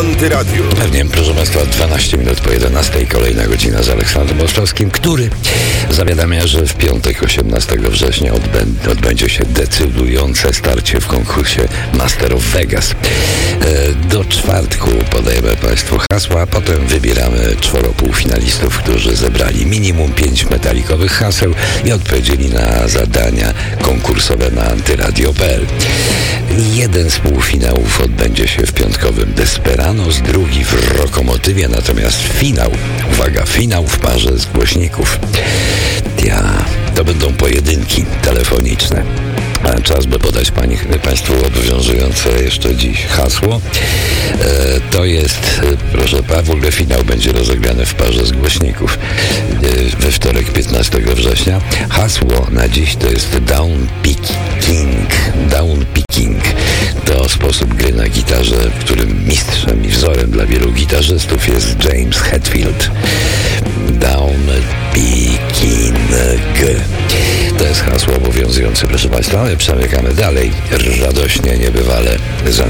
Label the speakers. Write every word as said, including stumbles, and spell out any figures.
Speaker 1: Antyradiu.
Speaker 2: Pewnie, proszę Państwa, dwanaście minut po jedenastej, kolejna godzina z Aleksandrem Ostrowskim, który zawiadamia, że w piątek osiemnastego września odbę- odbędzie się decydujące starcie w konkursie Master of Vegas. E, do czwartku podajemy Państwu hasła, a potem wybieramy czworo półfinalistów, którzy zebrali minimum pięć metalikowych haseł i odpowiedzieli na zadania konkursowe na antyradio kropka p l. Jeden z półfinałów odbędzie się w piątkowym Desperados, drugi w Rokomotywie, natomiast finał, uwaga, finał w parze z głośników. Ja, to będą pojedynki telefoniczne. A czas, by podać pani, Państwu obowiązujące jeszcze dziś hasło. E, to jest, proszę Pana, w ogóle finał będzie rozegrany w parze z głośników e, we wtorek piętnastego września. Hasło na dziś to jest down picking. Down picking to sposób gry na gitarze, w którym mistrzem i wzorem dla wielu gitarzystów jest James Hetfield. Down picking. To jest hasło obowiązujące, proszę Państwa. My przemykamy dalej, radośnie, niebywale, z